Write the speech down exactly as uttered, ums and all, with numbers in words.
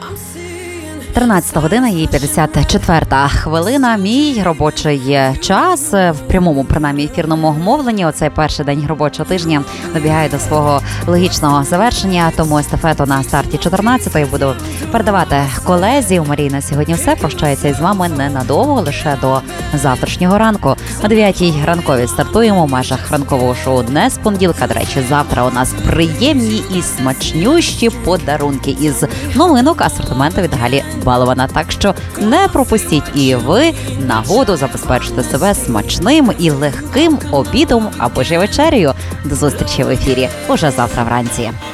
тринадцята година і п'ятдесят четверта хвилина. Мій робочий час в прямому, принаймні, ефірному мовленні. Оцей перший день робочого тижня добігає до свого логічного завершення. Тому естафету на старті чотирнадцятої буду передавати колезі. У Марії на сьогодні все. Прощається із вами ненадовго, лише до завтрашнього ранку. О дев'ятій ранковій стартуємо в межах ранкового шоу «Не з понеділка». До речі, завтра у нас приємні і смачнющі подарунки із новинок асортименту від Галі Балована. Так що не пропустіть і ви нагоду забезпечити себе смачним і легким обідом або ж вечерею. До зустрічі в ефірі уже завтра вранці.